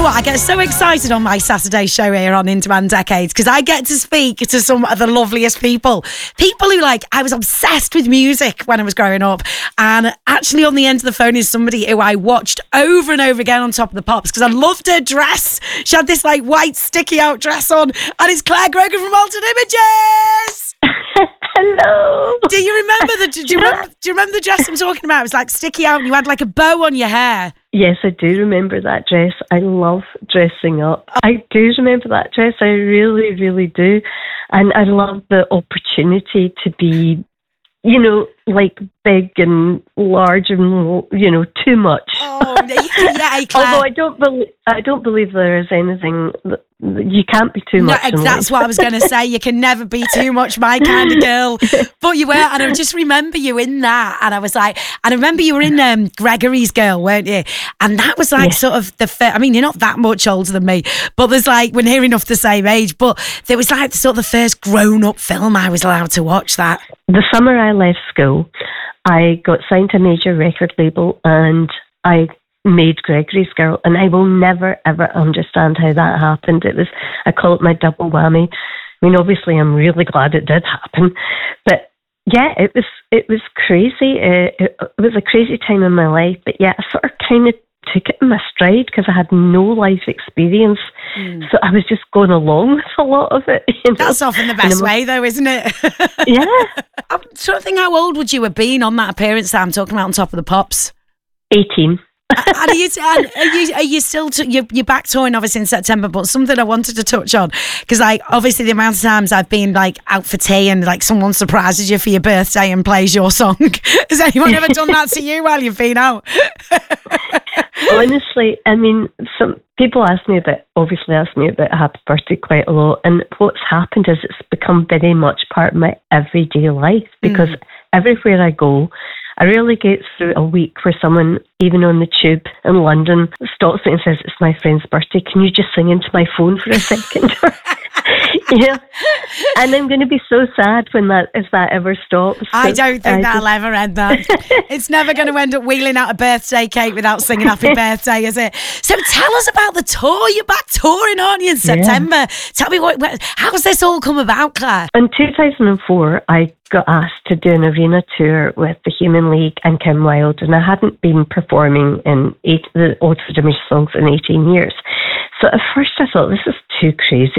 know what? I get so excited on my Saturday show here on In Demand Decades because I get to speak to some of the loveliest people. People who, like, I was obsessed with music when I was growing up. And actually on the end of the phone is somebody who I watched over and over again on Top of the Pops because I loved her dress. She had this, like, white sticky out dress on. And it's Claire Grogan from Altered Images. Hello. Do you remember do you remember the dress I'm talking about? It was like sticky out and you had like a bow on your hair. Yes, I do remember that dress. I love dressing up. I do remember that dress. I really, really do. And I love the opportunity to be, you know, like big and large and, you know, too much. Oh, yeah, Claire. Although I don't believe there is anything you can't be too much. No, that's what I was going to say. You can never be too much, my kind of girl. But you were, and I just remember you in that. And I was like, and I remember you were in Gregory's Girl, weren't you? And that was like sort of the first, I mean, you're not that much older than me, but there's like, we're near enough the same age. But there was like sort of the first grown-up film I was allowed to watch that. The summer I left school, I got signed to a major record label and I made Gregory's Girl, and I will never ever understand how that happened. I call it my double whammy. I mean, obviously I'm really glad it did happen, but yeah, it was crazy. It was a crazy time in my life, but yeah, I sort of kind of took it in my stride because I had no life experience, so I was just going along with a lot of it. You know? That's often the best way, though, isn't it? Yeah. I'm trying to think, how old would you have been on that appearance that I'm talking about on Top of the Pops? 18. And are you still you're back touring obviously in September, but something I wanted to touch on because like obviously the amount of times I've been like out for tea and like someone surprises you for your birthday and plays your song. Has anyone ever done that to you while you've been out? Honestly, I mean, some people ask me about Happy Birthday quite a lot, and what's happened is it's become very much part of my everyday life because everywhere I go, I rarely get through a week where someone, even on the tube in London, stops me and says, "It's my friend's birthday. Can you just sing into my phone for a second?" Yeah. And I'm going to be so sad if that ever stops. I don't think that'll ever end that. It's never going to end up wheeling out a birthday cake without singing happy birthday, is it? So tell us about the tour. You're back touring, aren't you, in September? Yeah. Tell me, how's this all come about, Claire? In 2004, I got asked to do an arena tour with the Human League and Kim Wilde, and I hadn't been performing in the Altered Images songs in 18 years. So at first I thought, this is too crazy.